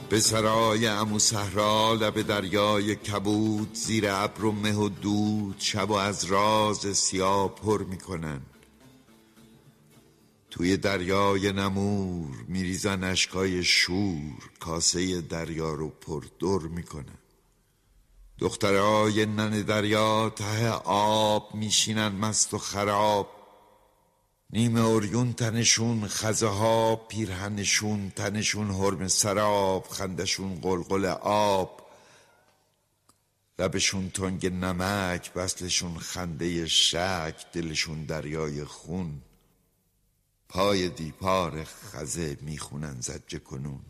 به سرای عمو صحرا لب دریای کبود، زیر ابر و مه و دود شب و از راز سیاه پر میکنن. توی دریای نمور میریزن اشکای شور، کاسه دریا رو پر دور میکنن. دخترای نن دریا ته آب میشینن مست و خراب، نیمه اوریون تنشون، خزه ها پیرهنشون، تنشون حرم سراب، خندشون قلقل آب، لبشون تنگ نمک، وصلشون خنده شک، دلشون دریای خون. پای دیپار خزه میخونن زجه کنون.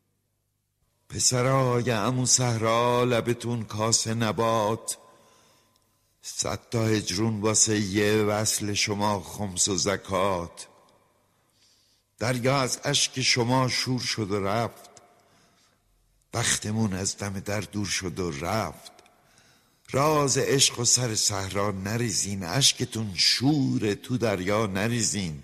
پسرای عمو صحرا لبتون کاسه نبات، 100 تا هجرون واسه یه وصل شما خمس و زکات. دریا از اشک شما شور شد و رفت، بختمون از دم در دور شد و رفت. راز عشق و سر صحرا نریزین، اشکتون شوره تو دریا نریزین.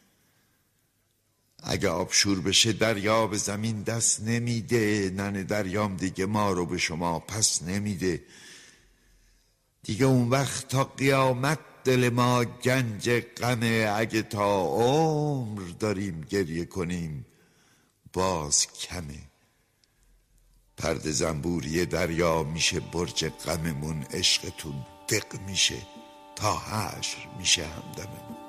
اگه آب شور بشه دریا به زمین دست نمیده، نن دریام دیگه ما رو به شما پس نمیده. دیگه اون وقت تا قیامت دل ما گنج غمه، اگه تا عمر داریم گریه کنیم باز کمه. پرده زنبوری دریا میشه برج غممون، عشقتون دق میشه تا حشر میشه همدممون.